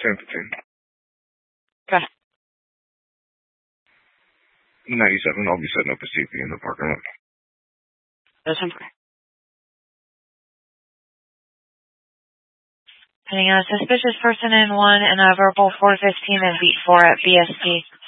10:15. Okay. 97, I'll be setting up a CP in the parking lot. That's okay. Putting a suspicious person in 1 and a verbal 415 and beat 4 at BST.